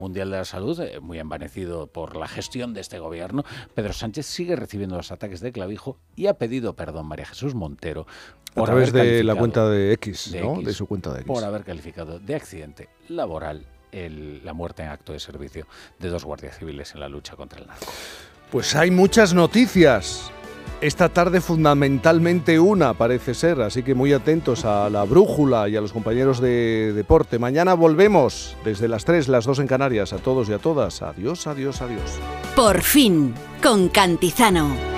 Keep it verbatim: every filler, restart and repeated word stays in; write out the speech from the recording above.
Mundial de la Salud, eh, muy envanecido por la gestión de este gobierno, Pedro Sánchez sigue recibiendo los ataques de clavijo y ha pedido perdón María Jesús Montero por a través de la cuenta de X, de, ¿no? X, de su cuenta de X, por haber calificado de accidente laboral el, la muerte en acto de servicio de dos guardias civiles en la lucha contra el narco. Pues hay muchas noticias. Esta tarde fundamentalmente una, parece ser, así que muy atentos a la brújula y a los compañeros de deporte. Mañana volvemos desde las tres, las dos en Canarias. A todos y a todas, adiós, adiós, adiós. Por fin, con Cantizano.